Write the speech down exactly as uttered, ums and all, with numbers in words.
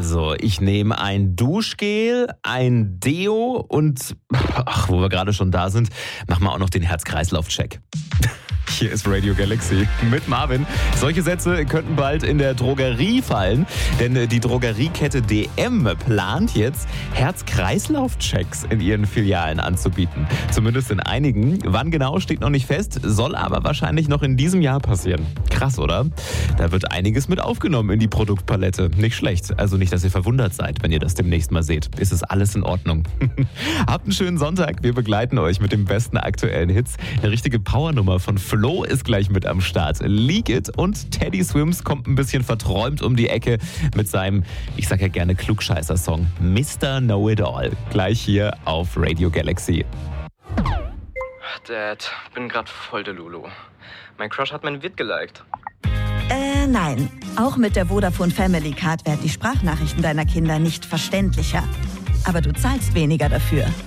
Also, ich nehme ein Duschgel, ein Deo und, ach, wo wir gerade schon da sind, machen wir auch noch den Herz-Kreislauf-Check. Hier ist Radio Galaxy mit Marvin. Solche Sätze könnten bald in der Drogerie fallen, denn die Drogeriekette D M plant jetzt Herz-Kreislauf-Checks in ihren Filialen anzubieten. Zumindest in einigen. Wann genau steht noch nicht fest, soll aber wahrscheinlich noch in diesem Jahr passieren. Krass, oder? Da wird einiges mit aufgenommen in die Produktpalette. Nicht schlecht. Also nicht, dass ihr verwundert seid, wenn ihr das demnächst mal seht. Ist es alles in Ordnung. Habt einen schönen Sonntag. Wir begleiten euch mit den besten aktuellen Hits. Eine richtige Powernummer von Flo ist gleich mit am Start. Leak It und Teddy Swims kommt ein bisschen verträumt um die Ecke mit seinem, ich sag ja gerne Klugscheißer-Song Mister Know-It-All. Gleich hier auf Radio Galaxy. Dad, bin grad voll der Lulu. Mein Crush hat mein Vid geliked. Äh, nein. Auch mit der Vodafone Family Card werden die Sprachnachrichten deiner Kinder nicht verständlicher. Aber du zahlst weniger dafür.